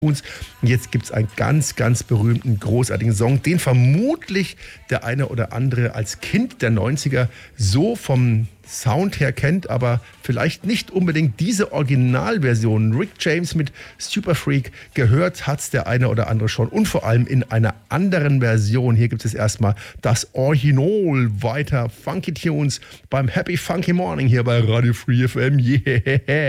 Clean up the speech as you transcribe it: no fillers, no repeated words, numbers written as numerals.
Und jetzt gibt es einen ganz, ganz berühmten, großartigen Song, den vermutlich der eine oder andere als Kind der 90er so vom Sound her kennt, aber vielleicht nicht unbedingt diese Originalversion. Rick James mit Super Freak, gehört hat's der eine oder andere schon und vor allem in einer anderen Version. Hier gibt es erstmal das Original, weiter Funky Tunes beim Happy Funky Morning hier bei Radio Free FM. Yeah!